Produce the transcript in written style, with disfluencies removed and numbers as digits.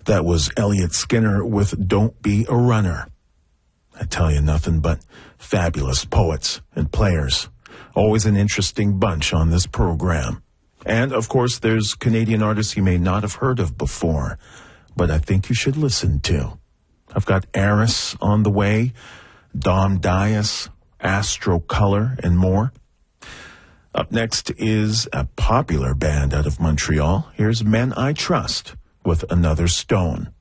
That was Elliot Skinner with Don't Be a Runner. I tell you, nothing but fabulous poets and players. Always an interesting bunch on this program. And, of course, there's Canadian artists you may not have heard of before, but I think you should listen to. I've got Aris on the way, Dom Dias, Astro Color, and more. Up next is a popular band out of Montreal. Here's Men I Trust with Another Stone.